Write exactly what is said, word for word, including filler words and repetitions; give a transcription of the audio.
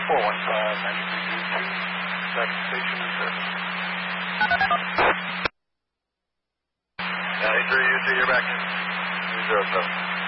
four one five, ninety-three U two, second station in service. ninety-three U two, you're back in. two zero seven.